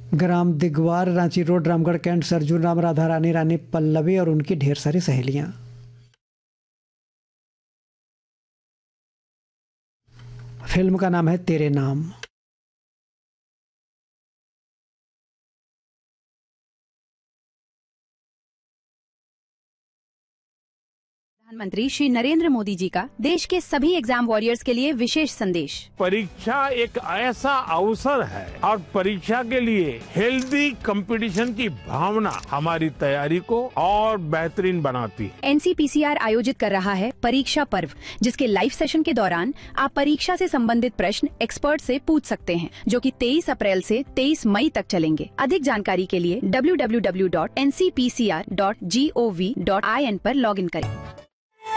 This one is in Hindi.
ग्राम दिगवार, रांची रोड, रामगढ़ कैंट, सरजू राम, राधा रानी, रानी पल्लवी और उनकी ढेर सारी सहेलियां। फिल्म का नाम है तेरे नाम। प्रधानमंत्री श्री नरेंद्र मोदी जी का देश के सभी एग्जाम वॉरियर्स के लिए विशेष संदेश। परीक्षा एक ऐसा अवसर है और परीक्षा के लिए हेल्दी कंपटीशन की भावना हमारी तैयारी को और बेहतरीन बनाती है। एनसीपीसीआर आयोजित कर रहा है परीक्षा पर्व, जिसके लाइव सेशन के दौरान आप परीक्षा से संबंधित प्रश्न एक्सपर्ट से पूछ सकते हैं, जो कि 23 अप्रैल से 23 मई तक चलेंगे। अधिक जानकारी के लिए www.ncpcr.gov.in पर लॉगिन करें।